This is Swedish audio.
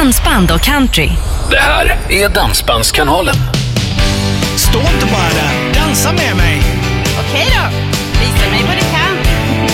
dansband och country. Det här är Dansbandskanalen. Stå inte bara där, dansa med mig.